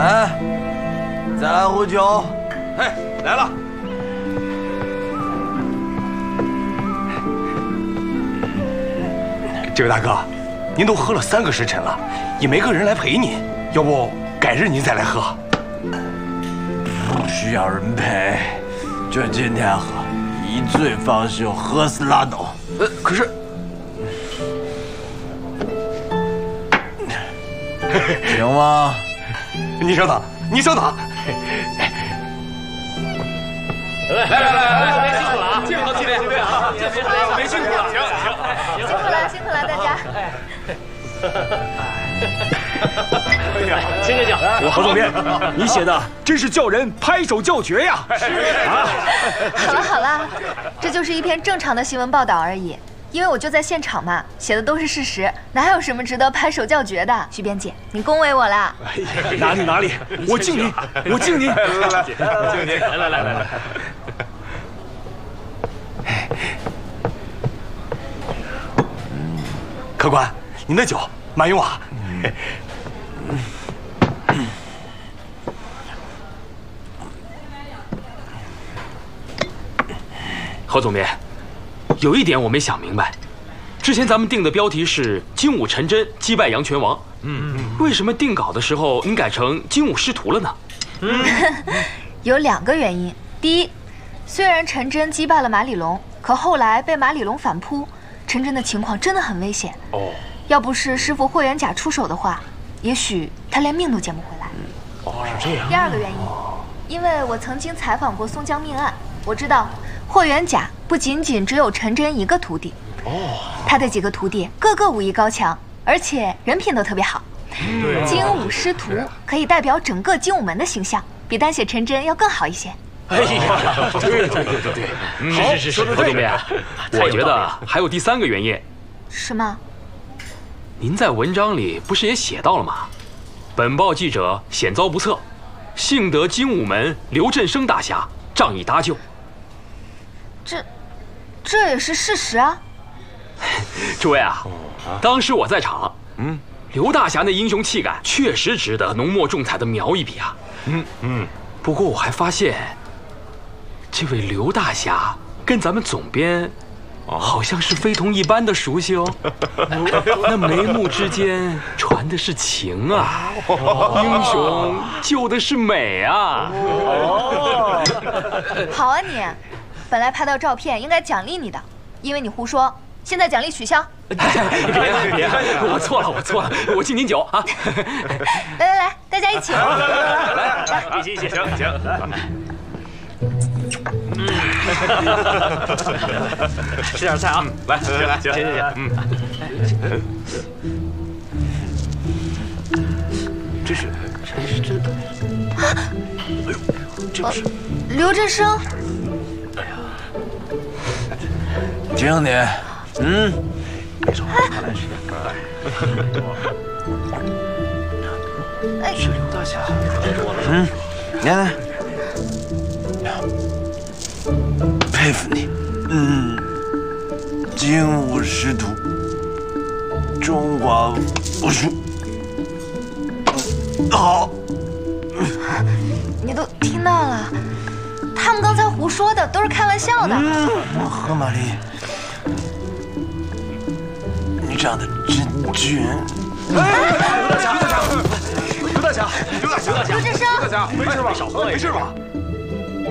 来，再来壶酒。 哎，来了。这位大哥，您都喝了3个时辰了，也没个人来陪您，要不改日您再来喝？ 不需要人陪，就今天喝，一醉方休，喝死拉倒。 可是， 行吗？ 你稍等，你稍等。 来，辛苦了啊！辛苦啊！没辛苦了，行， 辛苦了，大家。 行， 何总编，你写的真是叫人拍手叫绝呀！ 好了，这就是一篇正常的新闻报道而已。因为我就在现场嘛，写的都是事实，哪有什么值得拍手叫绝的？徐编辑，你恭维我了。 哪里，我敬你，我敬你。 来。 客官，您的酒慢用啊。 何总编，有一点我没想明白，之前咱们定的标题是“精武陈真击败杨拳王”，为什么定稿的时候您改成“精武师徒”了呢？ 有2个原因。第一，虽然陈真击败了马里龙，可后来被马里龙反扑，陈真的情况真的很危险。要不是师傅霍元甲出手的话，也许他连命都捡不回来。 是这样。 第2个原因，因为我曾经采访过松江命案，我知道霍元甲不仅仅只有陈真一个徒弟，他的几个徒弟个个武艺高强，而且人品都特别好。精武师徒可以代表整个精武门的形象，比单写陈真要更好一些。 哎呀，对，是，何总编，我觉得还有第3个原因。 什么？ 您在文章里不是也写到了吗？本报记者险遭不测，幸得精武门刘振生大侠仗义搭救。 这也是事实啊！ 诸位啊，当时我在场，刘大侠那英雄气概确实值得浓墨重彩的描一笔啊。不过我还发现，这位刘大侠跟咱们总编好像是非同一般的熟悉哦。那眉目之间传的是情啊，英雄救的是美啊。 好啊你，本来拍到照片应该奖励你的，因为你胡说，现在奖励取消。 别，我错了，我敬您酒啊！ 来，大家一起。 来，一起，行。吃点菜啊！来，行。这是这不是刘振生。 经理， 别说，看来是。 哎， 是刘大侠。 来，佩服你，精武师徒，中华武术，好。 你都听到了，他们刚才胡说的都是开玩笑的。 何玛丽，你长得真俊。 刘大侠， 刘振生， 没事吧？没事吧？